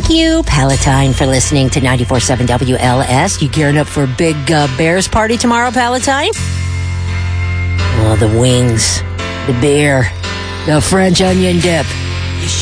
Thank you, Palatine, for listening to 94.7 WLS. You gearing up for a big Bears party tomorrow, Palatine? Oh, the wings, the beer, the French onion dip.